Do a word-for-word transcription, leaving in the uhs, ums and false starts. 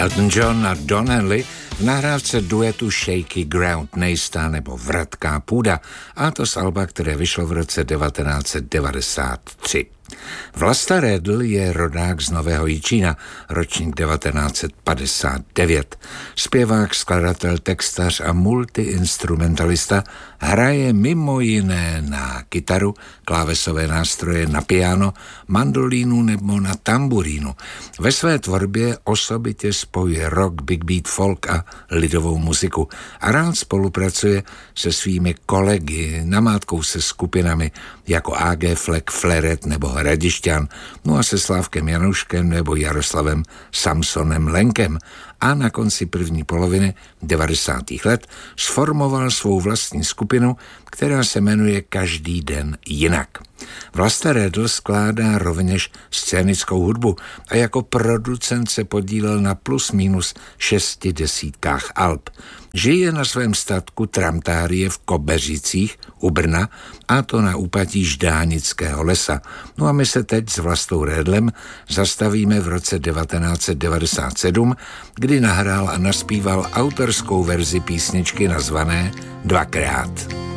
Elton John a Don Henley v nahrávce duetu Shaky Ground, nejistá nebo vratká půda, a to z alba, které vyšlo v roce devatenáct set devadesát tři. Vlasta Redl je rodák z Nového Jičína, ročník devatenáct set padesát devět. Zpěvák, skladatel, textař a multiinstrumentalista, hraje mimo jiné na kytaru, klávesové nástroje, na piano, mandolínu nebo na tamburínu. Ve své tvorbě osobitě spojuje rock, big beat, folk a lidovou muziku a rád spolupracuje se svými kolegy, namátkou se skupinami jako á gé Flek, Fleret nebo Hradišťan, no a se Slávkem Januškem nebo Jaroslavem Samsonem Lenkem, a na konci první poloviny devadesátých let sformoval svou vlastní skupinu, která se jmenuje Každý den jinak. Vlasta Redl skládá rovněž scénickou hudbu a jako producent se podílel na plus minus šesti desítkách alb. Žije na svém statku Tramtárie v Kobeřicích u Brna, a to na úpatí Ždánického lesa. No a my se teď s Vlastou Redlem zastavíme v roce devatenáct set devadesát sedm, kdy nahrál a naspíval autorskou verzi písničky nazvané Dvakrát.